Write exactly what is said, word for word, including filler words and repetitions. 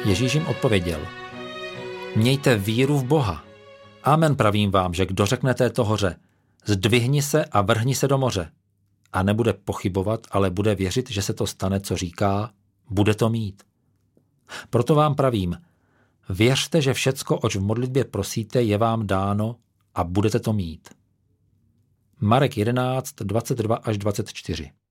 Ježíš jim odpověděl: Mějte víru v Boha. Amen, pravím vám, že kdo řekne této hoře, zdvihni se a vrhni se do moře, a nebude pochybovat, ale bude věřit, že se to stane, co říká, bude to mít. Proto vám pravím, věřte, že všecko, oč v modlitbě prosíte, je vám dáno a budete to mít. Marek jedenáct, dvacet dva až dvacet čtyři.